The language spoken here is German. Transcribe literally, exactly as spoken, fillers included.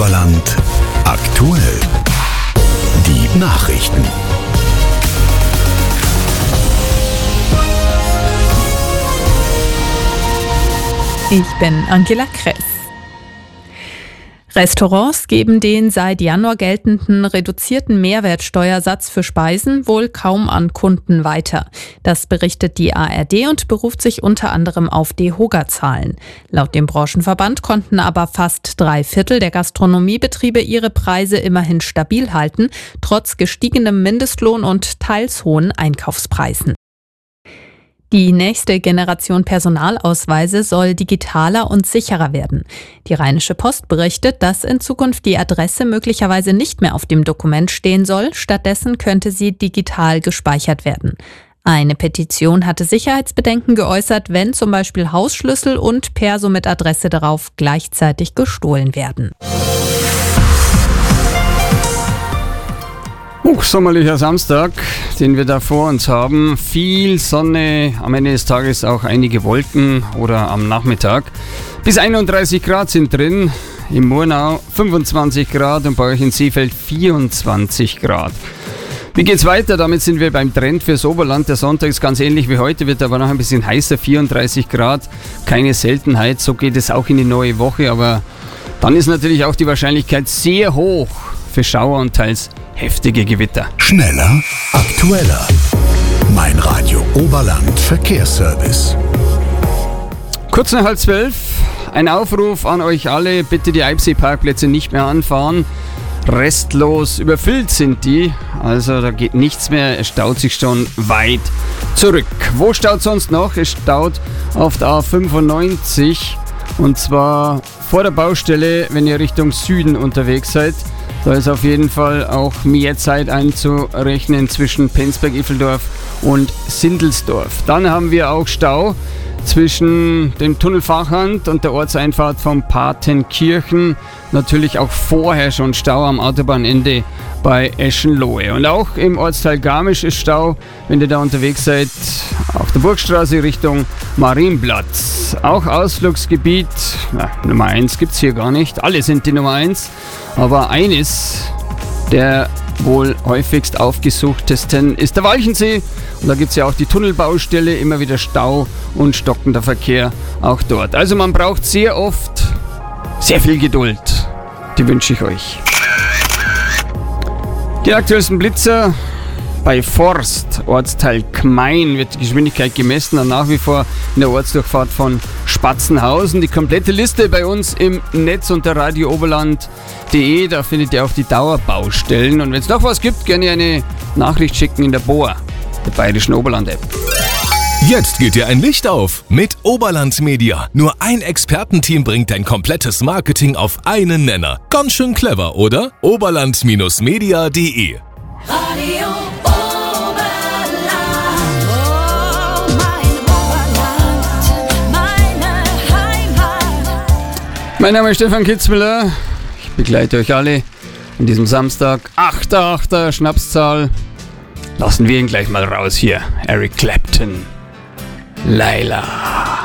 Oberland aktuell. Die Nachrichten. Ich bin Angela Kress. Restaurants geben den seit Januar geltenden reduzierten Mehrwertsteuersatz für Speisen wohl kaum an Kunden weiter. Das berichtet die A R D und beruft sich unter anderem auf DEHOGA-Zahlen. Laut dem Branchenverband konnten aber fast drei Viertel der Gastronomiebetriebe ihre Preise immerhin stabil halten, trotz gestiegenem Mindestlohn und teils hohen Einkaufspreisen. Die nächste Generation Personalausweise soll digitaler und sicherer werden. Die Rheinische Post berichtet, dass in Zukunft die Adresse möglicherweise nicht mehr auf dem Dokument stehen soll. Stattdessen könnte sie digital gespeichert werden. Eine Petition hatte Sicherheitsbedenken geäußert, wenn zum Beispiel Hausschlüssel und Perso mit Adresse darauf gleichzeitig gestohlen werden. Hochsommerlicher Samstag, den wir da vor uns haben. Viel Sonne, am Ende des Tages auch einige Wolken oder am Nachmittag. Bis einunddreißig Grad sind drin, im Murnau fünfundzwanzig Grad und bei euch in Seefeld vierundzwanzig Grad. Wie geht's weiter? Damit sind wir beim Trend fürs Oberland. Der Sonntag ist ganz ähnlich wie heute, wird aber noch ein bisschen heißer, vierunddreißig Grad. Keine Seltenheit, so geht es auch in die neue Woche, aber dann ist natürlich auch die Wahrscheinlichkeit sehr hoch für Schauer und teils heftige Gewitter. Schneller, aktueller. Mein Radio Oberland Verkehrsservice. Kurz nach halb zwölf. Ein Aufruf an euch alle. Bitte die Eibsee-Parkplätze nicht mehr anfahren. Restlos überfüllt sind die. Also da geht nichts mehr. Es staut sich schon weit zurück. Wo staut sonst noch? Es staut auf der A fünfundneunzig. Und zwar vor der Baustelle, wenn ihr Richtung Süden unterwegs seid. Da ist auf jeden Fall auch mehr Zeit einzurechnen zwischen Penzberg-Iffeldorf und Sindelsdorf. Dann haben wir auch Stau zwischen dem Tunnel Fachhand und der Ortseinfahrt von Patenkirchen. Natürlich auch vorher schon Stau am Autobahnende bei Eschenlohe. Und auch im Ortsteil Garmisch ist Stau, wenn ihr da unterwegs seid, auf der Burgstraße Richtung Marienplatz. Auch Ausflugsgebiet, na, Nummer eins gibt es hier gar nicht. Alle sind die Nummer eins. Aber eines der wohl häufigst aufgesuchtesten ist der Walchensee. Und da gibt es ja auch die Tunnelbaustelle, immer wieder Stau und stockender Verkehr auch dort. Also man braucht sehr oft sehr viel Geduld. Die wünsche ich euch. Die aktuellsten Blitzer. Bei Forst, Ortsteil Gmein, wird die Geschwindigkeit gemessen und nach wie vor in der Ortsdurchfahrt von Spatzenhausen. Die komplette Liste bei uns im Netz unter radio oberland punkt de, da findet ihr auch die Dauerbaustellen. Und wenn es noch was gibt, gerne eine Nachricht schicken in der B O A, der Bayerischen Oberland-App. Jetzt geht dir ein Licht auf mit Oberland Media. Nur ein Expertenteam bringt dein komplettes Marketing auf einen Nenner. Ganz schön clever, oder? oberland Media punkt de Radio Oberland, oh, mein Oberland, meine Heimat. Mein Name ist Stefan Kitzmüller. Ich begleite euch alle an diesem Samstag. achter achter Schnapszahl. Lassen wir ihn gleich mal raus hier. Eric Clapton. Laila.